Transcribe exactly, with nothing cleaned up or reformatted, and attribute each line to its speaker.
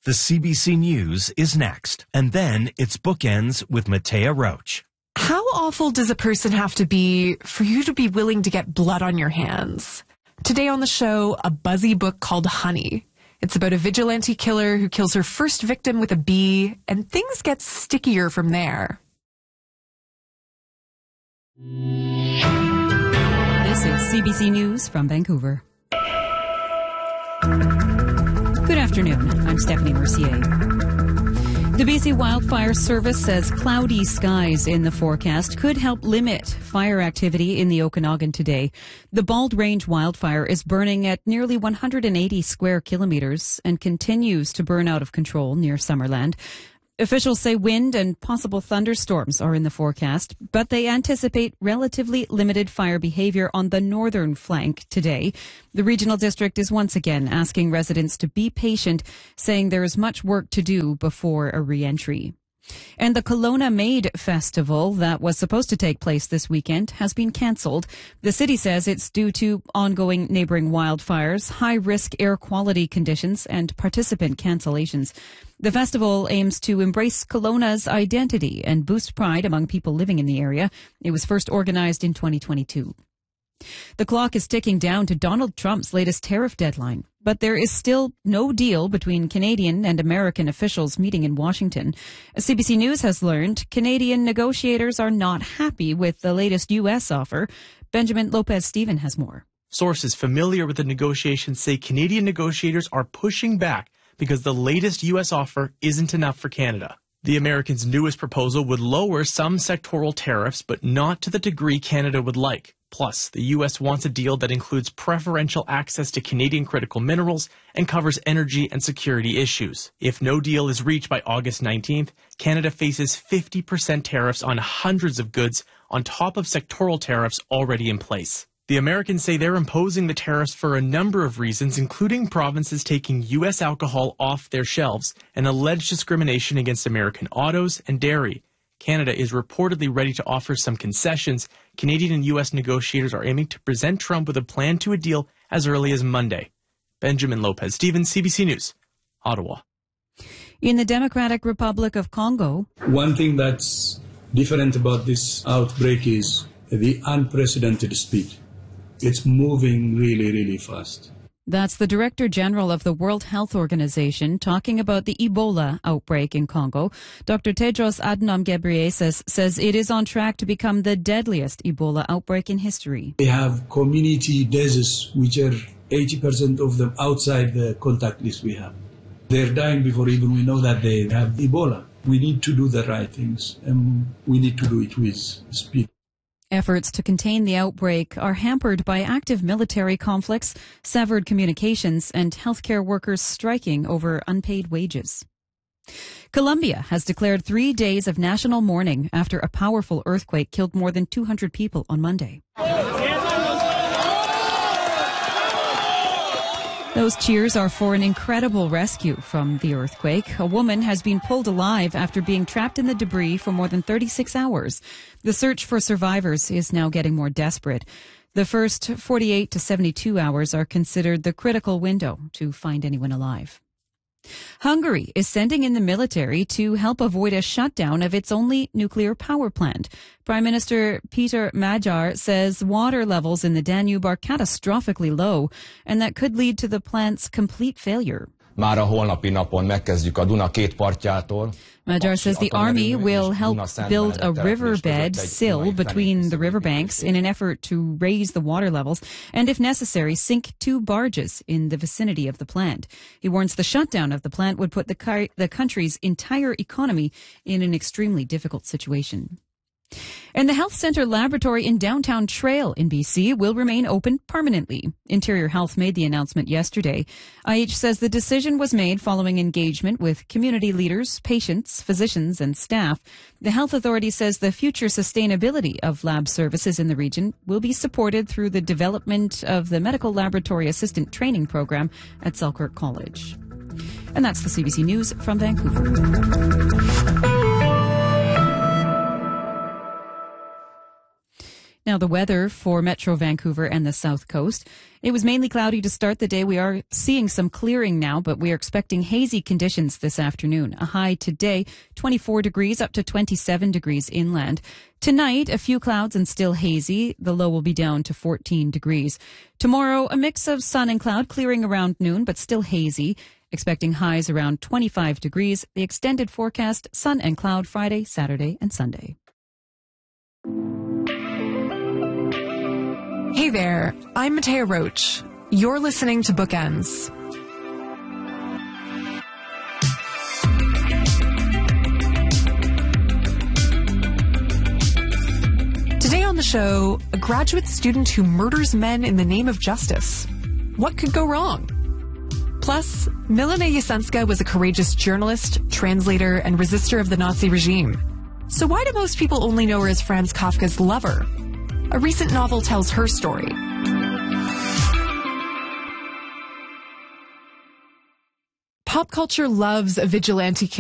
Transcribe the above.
Speaker 1: The C B C News is next, and then it's Bookends with Matea Roach.
Speaker 2: How awful does a person have to be for you to be willing to get blood on your hands? Today on the show, a buzzy book called Honey. It's about a vigilante killer who kills her first victim with a bee, and things get stickier from there.
Speaker 3: This is C B C News from Vancouver. Good afternoon. I'm Stephanie Mercier. The B C Wildfire Service says cloudy skies in the forecast could help limit fire activity in the Okanagan today. The Bald Range wildfire is burning at nearly one hundred eighty square kilometers and continues to burn out of control near Summerland. Officials say wind and possible thunderstorms are in the forecast, but they anticipate relatively limited fire behavior on the northern flank today. The regional district is once again asking residents to be patient, saying there is much work to do before a re-entry. And the Kelowna Maid Festival that was supposed to take place this weekend has been cancelled. The city says it's due to ongoing neighbouring wildfires, high-risk air quality conditions, and participant cancellations. The festival aims to embrace Kelowna's identity and boost pride among people living in the area. It was first organized in twenty twenty-two. The clock is ticking down to Donald Trump's latest tariff deadline, but there is still no deal between Canadian and American officials meeting in Washington. C B C News has learned Canadian negotiators are not happy with the latest U S offer. Benjamin Lopez-Steven has more.
Speaker 4: Sources familiar with the negotiations say Canadian negotiators are pushing back because the latest U S offer isn't enough for Canada. The Americans' newest proposal would lower some sectoral tariffs, but not to the degree Canada would like. Plus, the U S wants a deal that includes preferential access to Canadian critical minerals and covers energy and security issues. If no deal is reached by August nineteenth, Canada faces fifty percent tariffs on hundreds of goods on top of sectoral tariffs already in place. The Americans say they're imposing the tariffs for a number of reasons, including provinces taking U S alcohol off their shelves and alleged discrimination against American autos and dairy. Canada is reportedly ready to offer some concessions. Canadian and U S negotiators are aiming to present Trump with a plan to a deal as early as Monday. Benjamin Lopez-Steven, C B C News, Ottawa.
Speaker 3: In the Democratic Republic of Congo,
Speaker 5: one thing that's different about this outbreak is the unprecedented speed. It's moving really, really fast.
Speaker 3: That's the Director General of the World Health Organization talking about the Ebola outbreak in Congo. Doctor Tedros Adhanom Ghebreyesus says it is on track to become the deadliest Ebola outbreak in history.
Speaker 5: They have community diseases, which are eighty percent of them outside the contact list we have. They're dying before even we know that they have Ebola. We need to do the right things, and we need to do it with speed.
Speaker 3: Efforts to contain the outbreak are hampered by active military conflicts, severed communications, and healthcare workers striking over unpaid wages. Colombia has declared three days of national mourning after a powerful earthquake killed more than two hundred people on Monday. Those cheers are for an incredible rescue from the earthquake. A woman has been pulled alive after being trapped in the debris for more than thirty-six hours. The search for survivors is now getting more desperate. The first forty-eight to seventy-two hours are considered the critical window to find anyone alive. Hungary is sending in the military to help avoid a shutdown of its only nuclear power plant. Prime Minister Peter Magyar says water levels in the Danube are catastrophically low, and that could lead to the plant's complete failure.
Speaker 6: Már a holnapi napon megkezdjük a Duna két partjától.
Speaker 3: Magyar says the army will help build a riverbed sill between the riverbanks in an effort to raise the water levels and, if necessary, sink two barges in the vicinity of the plant. He warns the shutdown of the plant would put the, car- the country's entire economy in an extremely difficult situation. And the Health Centre Laboratory in downtown Trail in B C will remain open permanently. Interior Health made the announcement yesterday. I H says the decision was made following engagement with community leaders, patients, physicians, and staff. The health authority says the future sustainability of lab services in the region will be supported through the development of the Medical Laboratory Assistant Training Program at Selkirk College. And that's the C B C News from Vancouver. Now Now the weather for Metro Vancouver and the South Coast. It was mainly cloudy to start the day. We are seeing some clearing now, but we are expecting hazy conditions this afternoon. A high today, twenty-four degrees up to twenty-seven degrees inland. Tonight, a few clouds and still hazy. The low will be down to fourteen degrees. Tomorrow, a mix of sun and cloud, clearing around noon, but still hazy. Expecting highs around twenty-five degrees. The extended forecast, sun and cloud Friday, Saturday, and Sunday.
Speaker 2: Hey there, I'm Matea Roach. You're listening to Bookends. Today on the show, a graduate student who murders men in the name of justice. What could go wrong? Plus, Milena Jasenska was a courageous journalist, translator, and resistor of the Nazi regime. So why do most people only know her as Franz Kafka's lover? A recent novel tells her story. Pop culture loves a vigilante